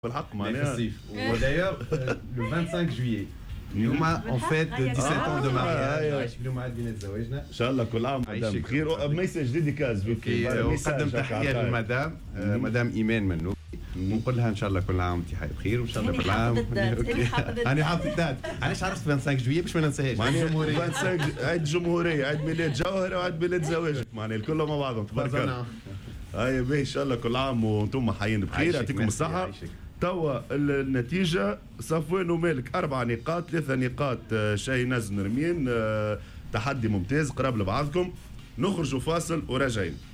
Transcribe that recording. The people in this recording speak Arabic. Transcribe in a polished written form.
بالحق معناها ودايوغ لو 25 جويي اليوم اون فيت 17 ans دو مارياج عايش اليوم عاد بينا تزوجنا ان شاء الله كل عام مدام بخير. ميساج ديديكاز نقدم تحيه للمدام مدام ايمان منو ونقول لها ان شاء الله كل عام وانت بخير وان شاء الله كل عام. انا حاطط الدات علاش عرفت 25 جويي باش ما ننساهاش. معناها 25 عيد جمهوريه، عيد ميلاد جوهره وعيد ميلاد زواج، معناها الكل مع بعضهم تبارك الله. هاي باهي ان شاء الله كل عام وانتم حيين بخير، يعطيكم الصحه. توا النتيجة صفوان ومالك 4 نقاط، 3 نقاط شاهيناز نرمين. تحدي ممتاز قراب لبعضكم. نخرجوا فاصل وراجعين.